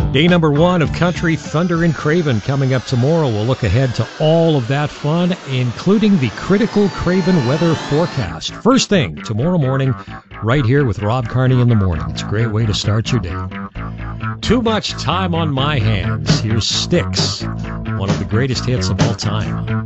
Day number 1 of Country Thunder and Craven coming up tomorrow. We'll look ahead to all of that fun, including the critical Craven weather forecast. First thing, tomorrow morning, right here with Rob Carney in the morning. It's a great way to start your day. Too Much Time on My Hands. Here's Styx, one of the greatest hits of all time.